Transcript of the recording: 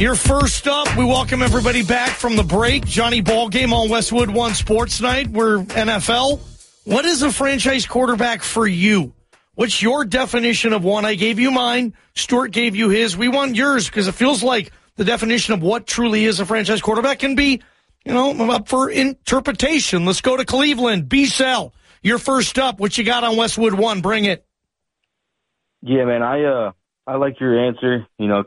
You're first up. We welcome everybody back from the break. Johnny Ballgame on Westwood One Sports Night. We're NFL. What is a franchise quarterback for you? What's your definition of one? I gave you mine. Stuart gave you his. We want yours because it feels like the definition of what truly is a franchise quarterback can be, up for interpretation. Let's go to Cleveland. B-Cell, you're first up. What you got on Westwood One? Bring it. Yeah, man, I like your answer.